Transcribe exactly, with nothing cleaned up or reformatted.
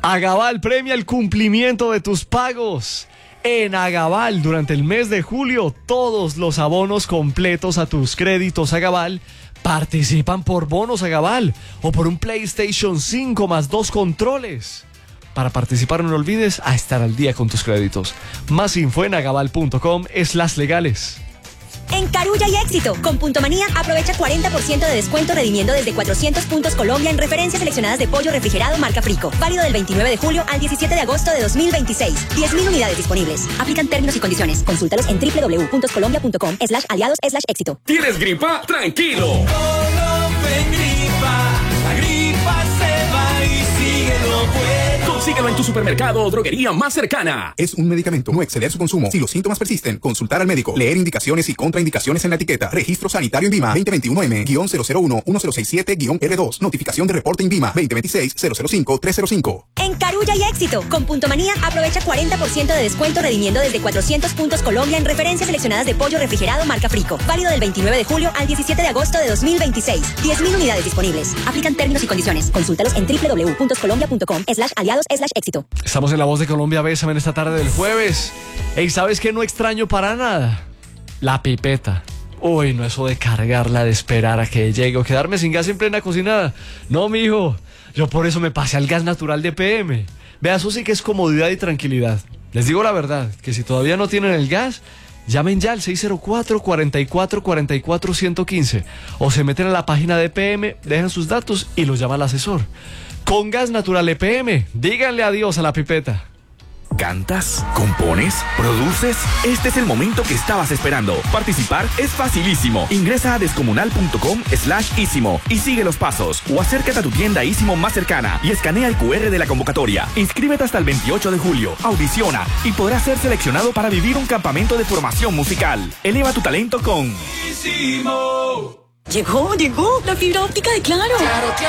Agaval premia el cumplimiento de tus pagos. En Agaval, durante el mes de julio, todos los abonos completos a tus créditos Agaval participan por bonos Agaval o por un PlayStation cinco más dos controles. Para participar no olvides a estar al día con tus créditos. Más info en agaval punto com slash legales. En Carulla y Éxito, con Punto Manía, aprovecha cuarenta por ciento de descuento redimiendo desde cuatrocientos puntos Colombia en referencias seleccionadas de pollo refrigerado marca Frico. Válido del veintinueve de julio al diecisiete de agosto de dos mil veintiséis. diez mil unidades disponibles. Aplican términos y condiciones. Consúltalos en doble u doble u doble u punto colombia punto com slash aliados slash éxito. ¿Tienes gripa? ¡Tranquilo! La gripa se va y sigue lo bueno. Consíguelo en tu supermercado o droguería más cercana. Es un medicamento. No exceder su consumo. Si los síntomas persisten, consultar al médico. Leer indicaciones y contraindicaciones en la etiqueta. Registro sanitario INVIMA veinte veintiuno M cero cero uno uno cero seis siete R dos. Notificación de reporte INVIMA veinte veintiséis cero cero cinco tres cero cinco. En Carulla y Éxito, con Punto Manía, aprovecha cuarenta por ciento de descuento redimiendo desde cuatrocientos puntos Colombia en referencias seleccionadas de pollo refrigerado marca Frico. Válido del veintinueve de julio al diecisiete de agosto de dos mil veintiséis. diez mil unidades disponibles. Aplican términos y condiciones. Consúltalos en doble u doble u doble u punto colombia punto com slash aliados slash éxito. Estamos en La Voz de Colombia, Bésame, en esta tarde del jueves. Ey, ¿sabes qué no extraño para nada? La pipeta. Uy, no, eso de cargarla, de esperar a que llegue o quedarme sin gas en plena cocinada. No, mijo, yo por eso me pasé al gas natural de P M. Vea, eso sí que es comodidad y tranquilidad. Les digo la verdad, que si todavía no tienen el gas, llamen ya al seis cero cuatro, cuatro cuatro, cuatro cuatro, uno uno cinco o se meten a la página de P M, dejan sus datos y los llama el asesor. Con gas natural E P M, díganle adiós a la pipeta. ¿Cantas? ¿Compones? ¿Produces? Este es el momento que estabas esperando. Participar es facilísimo. Ingresa a descomunal punto com slash ísimo y sigue los pasos. O acércate a tu tienda Ísimo más cercana y escanea el cu erre de la convocatoria. Inscríbete hasta el veintiocho de julio. Audiciona y podrás ser seleccionado para vivir un campamento de formación musical. Eleva tu talento con Ísimo. Llegó, llegó la fibra óptica de Claro. Claro, claro.